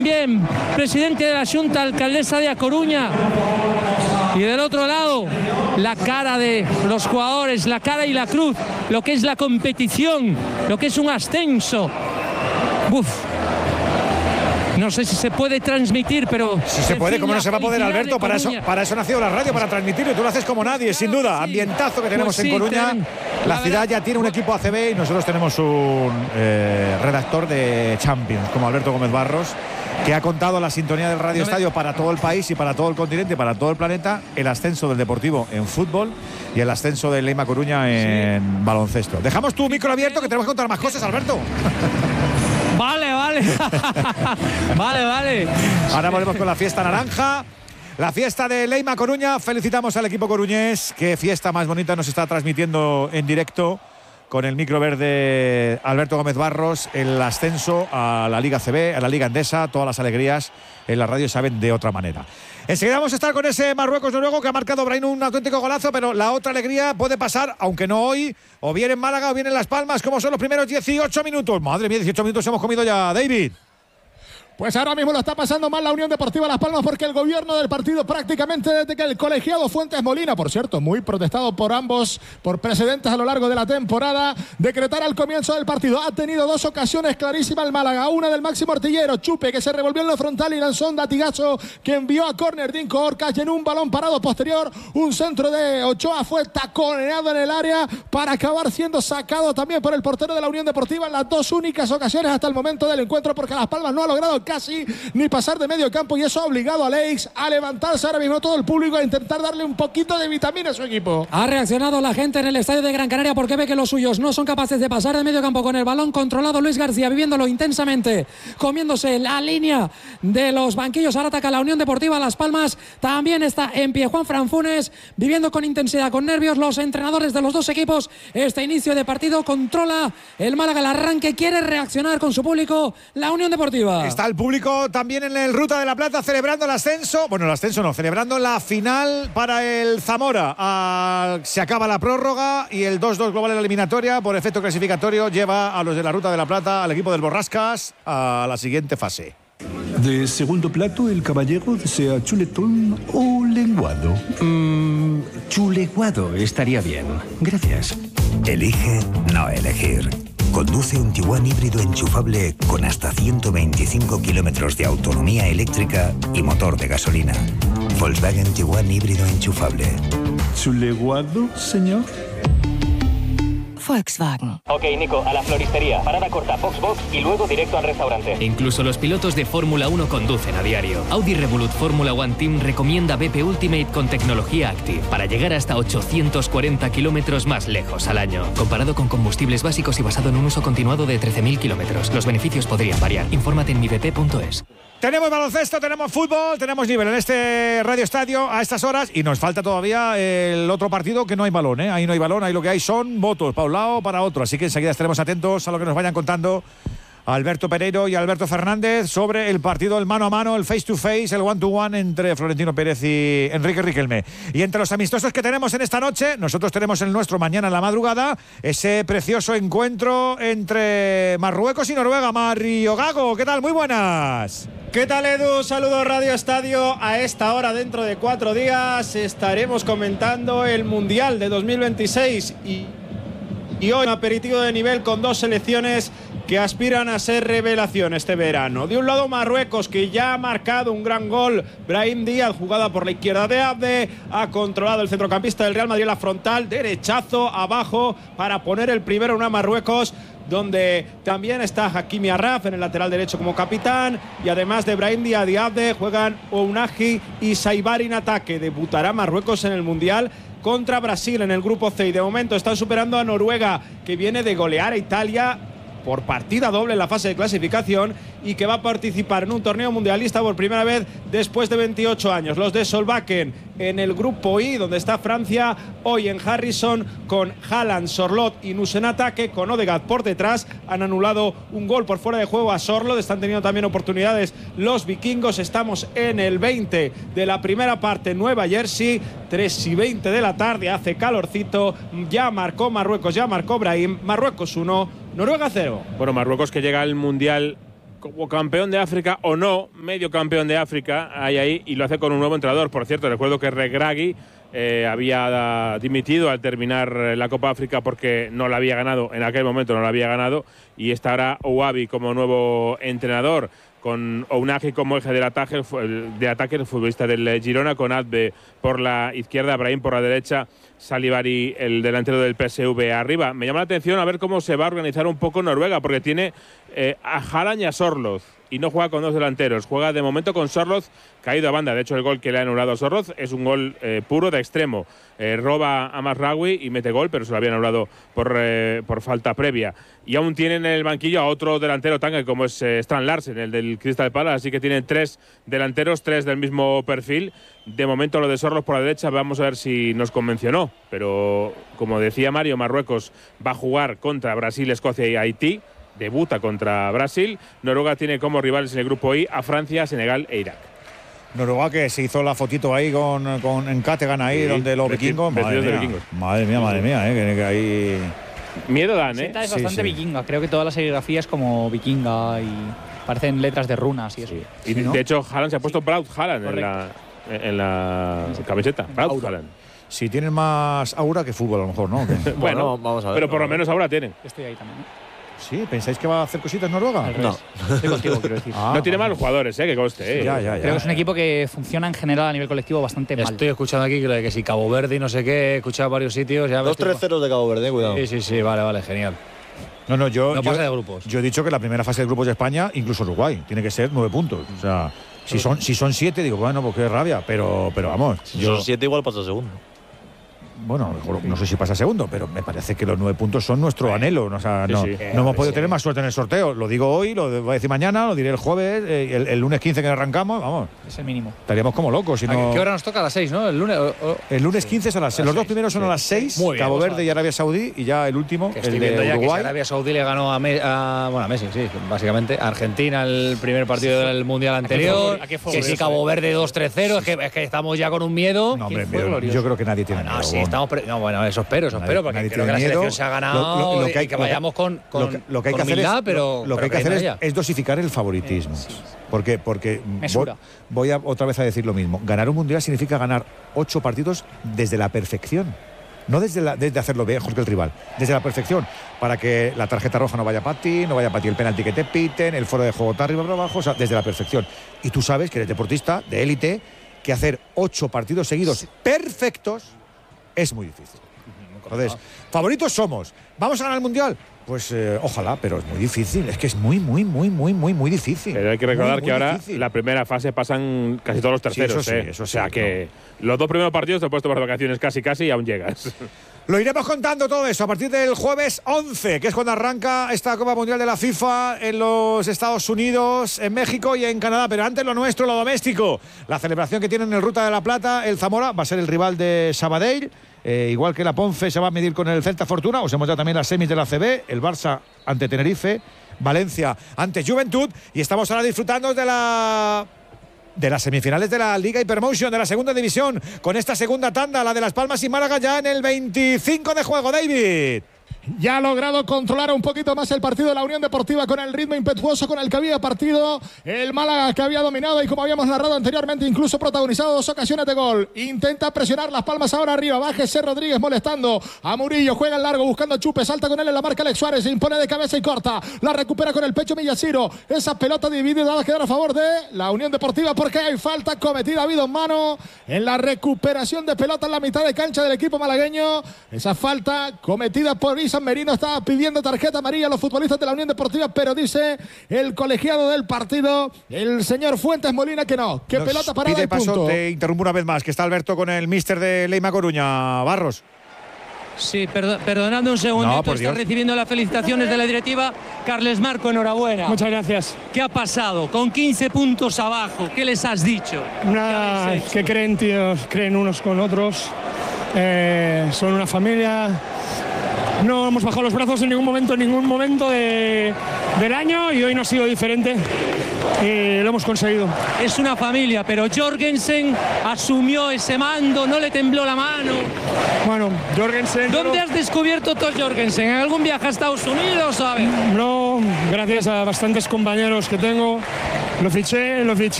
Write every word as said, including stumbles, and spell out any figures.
Bien, presidente de la Junta, alcaldesa de A Coruña. Y del otro lado, la cara de los jugadores, la cara y la cruz, lo que es la competición, lo que es un ascenso. Uf. No sé si se puede transmitir, pero... Si se puede, ¿cómo no se va a poder, Alberto? Para eso, para eso nació la radio, para transmitirlo. Y tú lo haces como nadie, sin duda. Ambientazo que tenemos en Coruña. La ciudad ya tiene un equipo A C B y nosotros tenemos un eh, redactor de Champions, como Alberto Gómez Barros, que ha contado la sintonía del Radio Estadio para todo el país y para todo el continente, para todo el planeta, el ascenso del Deportivo en fútbol y el ascenso del Leima Coruña en sí. baloncesto. Dejamos tu micro abierto, que tenemos que contar más cosas, Alberto. Vale, vale. vale, vale. Ahora volvemos con la fiesta naranja. La fiesta de Leima Coruña. Felicitamos al equipo coruñés. Qué fiesta más bonita nos está transmitiendo en directo con el micro verde Alberto Gómez Barros. El ascenso a la Liga C B, a la Liga Endesa. Todas las alegrías en la radio saben de otra manera. Enseguida vamos a estar con ese Marruecos-Noruego que ha marcado Brahim un auténtico golazo, pero la otra alegría puede pasar, aunque no hoy, o bien en Málaga o bien en Las Palmas, como son los primeros dieciocho minutos. Madre mía, dieciocho minutos hemos comido ya, David. Pues ahora mismo lo está pasando mal la Unión Deportiva Las Palmas, porque el gobierno del partido, prácticamente desde que el colegiado Fuentes Molina, por cierto, muy protestado por ambos, por precedentes a lo largo de la temporada, decretara al comienzo del partido. Ha tenido dos ocasiones clarísimas el Málaga, una del máximo artillero, Chupe, que se revolvió en la frontal y lanzó un latigazo que envió a córner Dinko Orcas, y en un balón parado posterior, un centro de Ochoa fue taconeado en el área para acabar siendo sacado también por el portero de la Unión Deportiva en las dos únicas ocasiones hasta el momento del encuentro, porque Las Palmas no ha logrado casi ni pasar de medio campo, y eso ha obligado a Leix a levantarse ahora mismo todo el público a intentar darle un poquito de vitamina a su equipo. Ha reaccionado la gente en el estadio de Gran Canaria porque ve que los suyos no son capaces de pasar de medio campo con el balón controlado. Luis García viviéndolo intensamente, comiéndose la línea de los banquillos. Ahora ataca la Unión Deportiva Las Palmas, también está en pie Juan Fran Funes, viviendo con intensidad, con nervios, los entrenadores de los dos equipos. Este inicio de partido controla el Málaga, el arranque, quiere reaccionar con su público la Unión Deportiva. Está el público también en el Ruta de la Plata celebrando el ascenso, bueno, el ascenso no, celebrando la final para el Zamora. Ah, se acaba la prórroga y el dos dos global en la eliminatoria por efecto clasificatorio lleva a los de la Ruta de la Plata, al equipo del Borrascas, a la siguiente fase. De segundo plato, el caballero desea chuletón o lenguado. Mm, chuleguado estaría bien. Gracias. Elige no elegir. Conduce un Tiguan híbrido enchufable con hasta ciento veinticinco kilómetros de autonomía eléctrica y motor de gasolina. Volkswagen Tiguan híbrido enchufable. ¿Chuleguado, señor? Volkswagen. Ok, Nico, a la floristería. Parada corta, box box y luego directo al restaurante. Incluso los pilotos de Fórmula uno conducen a diario. Audi Revolut Fórmula One Team recomienda B P Ultimate con tecnología Active para llegar hasta ochocientos cuarenta kilómetros más lejos al año. Comparado con combustibles básicos y basado en un uso continuado de trece mil kilómetros. Los beneficios podrían variar. Infórmate en mi b p punto es. Tenemos baloncesto, tenemos fútbol, tenemos nivel en este Radio Estadio a estas horas y nos falta todavía el otro partido que no hay balón, ¿eh? Ahí no hay balón, ahí lo que hay son votos para un lado o para otro. Así que enseguida estaremos atentos a lo que nos vayan contando Alberto Pereiro y Alberto Fernández sobre el partido, el mano a mano, el face to face, el one to one entre Florentino Pérez y Enrique Riquelme. Y entre los amistosos que tenemos en esta noche, nosotros tenemos el nuestro mañana en la madrugada, ese precioso encuentro entre Marruecos y Noruega. Mario Gago, ¿qué tal? Muy buenas. ¿Qué tal, Edu? Saludos Radio Estadio. A esta hora, dentro de cuatro días, estaremos comentando el Mundial de dos mil veintiséis y, y hoy un aperitivo de nivel con dos selecciones que aspiran a ser revelación este verano. De un lado, Marruecos, que ya ha marcado un gran gol. Brahim Díaz, jugada por la izquierda de Abde, ha controlado el centrocampista del Real Madrid en la frontal, derechazo abajo para poner el primero en una Marruecos donde también está Hakimi Arraf en el lateral derecho como capitán, y además de Brahim Díaz y Abde juegan Ounahi y Saibari en ataque. Debutará Marruecos en el Mundial contra Brasil en el grupo C, y de momento están superando a Noruega, que viene de golear a Italia por partida doble en la fase de clasificación y que va a participar en un torneo mundialista por primera vez después de veintiocho años. Los de Solbakken en el grupo I, donde está Francia, hoy en Harrison con Haaland, Sorloth y Nus en ataque, con Odegaard por detrás. Han anulado un gol por fuera de juego a Sorloth, están teniendo también oportunidades los vikingos. Estamos en el veinte de la primera parte, Nueva Jersey, tres y veinte de la tarde, hace calorcito, ya marcó Marruecos, ya marcó Brahim. Marruecos uno, Noruega cero. Bueno, Marruecos que llega al Mundial como campeón de África o no, medio campeón de África, hay ahí, y lo hace con un nuevo entrenador. Por cierto, recuerdo que Regragui eh, había dimitido al terminar la Copa África porque no la había ganado, en aquel momento no la había ganado, y estará Ouabi como nuevo entrenador, con Ounahi como eje del ataque, de ataque, el futbolista del Girona, con Adbe por la izquierda, Brahim por la derecha, Salivari, el delantero del P S V, arriba. Me llama la atención a ver cómo se va a organizar un poco Noruega, porque tiene eh, a Haaland y a Sorloth, y no juega con dos delanteros, juega de momento con Sorloth caído a banda. De hecho, el gol que le ha anulado a Sorloth es un gol eh, puro de extremo. Eh, roba a Masraoui y mete gol, pero se lo había anulado por, eh, por falta previa. Y aún tienen en el banquillo a otro delantero tanque, como es eh, Strand Larsen, el del Crystal Palace, así que tienen tres delanteros, tres del mismo perfil. De momento lo de Sorloth por la derecha, vamos a ver si nos convencionó, pero como decía Mario, Marruecos va a jugar contra Brasil, Escocia y Haití, debuta contra Brasil. Noruega tiene como rivales en el grupo I a Francia, Senegal e Irak. Noruega, que se hizo la fotito ahí con, con en Kattegat ahí, sí, donde los vikingos, madre mía, vikingos. madre mía, madre mía, eh, que, que ahí miedo dan, eh. Es bastante sí, sí. vikinga, creo que toda la serigrafía es como vikinga y parecen letras de runas y eso. Sí. Y ¿sí, no? De hecho, Haaland se ha puesto Braut Haaland en la, en la camiseta. Braut Haaland. Sí, tienen más aura que fútbol, a lo mejor, ¿no? bueno, bueno, vamos a ver. Pero por lo menos aura tienen. Estoy ahí también, ¿no? Sí, ¿pensáis que va a hacer cositas Noruega? No, estoy contigo, quiero decir. Ah, no tiene malos jugadores, eh, que conste. Eh. Ya, ya, ya. Creo que es un equipo que funciona en general a nivel colectivo bastante mal. Estoy escuchando aquí que, que si Cabo Verde y no sé qué, he escuchado varios sitios. Ya Dos tres ceros de Cabo Verde, cuidado. Sí, sí, sí, vale, vale, genial. No, no, yo, no yo, pasa de grupos. Yo he dicho que la primera fase de grupos de España, incluso Uruguay, tiene que ser nueve puntos. O sea, si son, si son siete, digo, bueno, pues qué rabia, pero, pero vamos. Si yo, son siete, igual pasa segundo. Bueno, no sé si pasa segundo, pero me parece que los nueve puntos son nuestro sí. anhelo. O sea, sí, no, sí. no hemos podido sí. tener más suerte en el sorteo. Lo digo hoy, lo voy a decir mañana, lo diré el jueves, eh, el, el lunes quince que arrancamos, vamos. Es el mínimo. Estaríamos como locos. Si no... ¿Qué hora nos toca? A las seis, ¿no? El lunes. O, o... El lunes quince es a las seis. Los dos primeros son sí. a las seis, Muy bien, Cabo Verde y Arabia Saudí, y ya el último, que el de ya Uruguay. Que Arabia Saudí le ganó a, Me a, bueno, a Messi, sí, básicamente. A Argentina el primer partido del Mundial anterior. ¿A qué fue, que si Cabo Verde dos tres cero, es que, es que estamos ya con un miedo. No, hombre, miedo, yo creo que nadie tiene miedo. No, sí, estamos no, bueno, eso espero, eso espero, porque creo que la selección miedo. se ha ganado lo, lo, lo que hay, y que vayamos con, con, lo que, lo que hay con que humildad, hacer es, pero… Lo, lo pero que hay que hacer es, es dosificar el favoritismo. Sí. Porque, porque voy, voy a otra vez a decir lo mismo. Ganar un Mundial significa ganar ocho partidos desde la perfección. No desde, la, desde hacerlo mejor que el rival, desde la perfección, para que la tarjeta roja no vaya para ti, no vaya para ti el penalti que te piten, el foro de juego está arriba para abajo, o sea, desde la perfección. Y tú sabes que eres deportista de élite, que hacer ocho partidos seguidos sí. perfectos es muy difícil. Entonces, favoritos somos. ¿Vamos a ganar el Mundial? Pues eh, ojalá, pero es muy difícil. Es que es muy, muy, muy, muy, muy, muy difícil. Pero hay que recordar muy, muy que ahora difícil. la primera fase pasan casi todos los terceros. Sí, eso sí, eh. eso o sea sí, que no. los dos primeros partidos te puedes tomar vacaciones casi, casi y aún llegas. Lo iremos contando todo eso a partir del jueves once, que es cuando arranca esta Copa Mundial de la FIFA en los Estados Unidos, en México y en Canadá. Pero antes lo nuestro, lo doméstico. La celebración que tienen en el Ruta de la Plata, el Zamora, va a ser el rival de Sabadell. Eh, igual que la Ponce se va a medir con el Celta Fortuna. Os hemos dado también las semis de la A C B, el Barça ante Tenerife, Valencia ante Juventud. Y estamos ahora disfrutando de la... de las semifinales de la Liga Hypermotion de la segunda división, con esta segunda tanda, la de Las Palmas y Málaga, ya en el veinticinco de juego. David. Ya ha logrado controlar un poquito más el partido de la Unión Deportiva con el ritmo impetuoso con el que había partido el Málaga, que había dominado y, como habíamos narrado anteriormente, incluso protagonizado dos ocasiones de gol. Intenta presionar Las Palmas ahora arriba, bájese Rodríguez molestando a Murillo, juega en largo buscando a Chupe, salta con él en la marca Alex Suárez, se impone de cabeza y corta, la recupera con el pecho Millaciro, esa pelota dividida va a quedar a favor de la Unión Deportiva porque hay falta cometida, ha habido mano en la recuperación de pelota en la mitad de cancha del equipo malagueño. Esa falta cometida por San Merino, estaba pidiendo tarjeta amarilla a los futbolistas de la Unión Deportiva, pero dice el colegiado del partido, el señor Fuentes Molina, que no, que Nos pelota parada pide y punto. paso, te interrumpo una vez más, que está Alberto con el míster de Leima Coruña. Barros. Sí, perdo perdonadme un segundito, no, por está Dios. recibiendo las felicitaciones de la directiva. Carles Marco, enhorabuena. Muchas gracias. ¿Qué ha pasado? Con quince puntos abajo, ¿qué les has dicho? Nada, que creen, tíos, creen unos con otros, eh, son una familia. No hemos bajado los brazos en ningún momento, en ningún momento de, del año, y hoy no ha sido diferente. y lo hemos conseguido. Es una familia, pero Jorgensen asumió ese mando, no le tembló la mano. Bueno, Jorgensen... ¿Dónde no... has descubierto tú a Jorgensen? ¿En algún viaje a Estados Unidos, sabes? No, gracias a bastantes compañeros que tengo. Lo fiché, lo fiché